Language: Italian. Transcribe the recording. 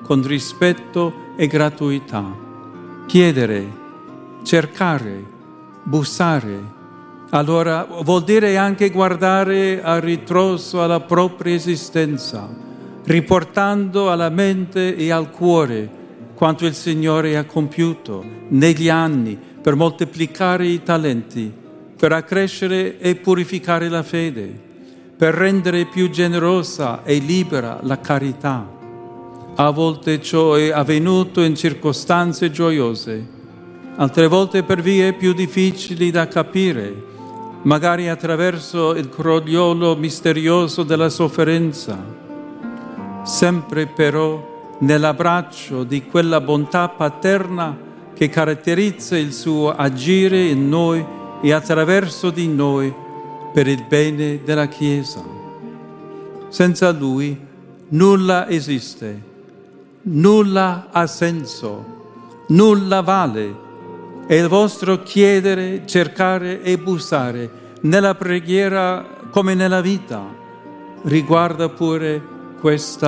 con rispetto e gratuità. Chiedere, cercare, bussare. Allora vuol dire anche guardare a ritroso alla propria esistenza, riportando alla mente e al cuore quanto il Signore ha compiuto negli anni per moltiplicare i talenti, per accrescere e purificare la fede, per rendere più generosa e libera la carità. A volte ciò è avvenuto in circostanze gioiose, altre volte per vie più difficili da capire, magari attraverso il crogliolo misterioso della sofferenza. Sempre però nell'abbraccio di quella bontà paterna che caratterizza il suo agire in noi e attraverso di noi per il bene della Chiesa. Senza Lui nulla esiste, nulla ha senso, nulla vale. E il vostro chiedere, cercare e bussare nella preghiera come nella vita riguarda pure questa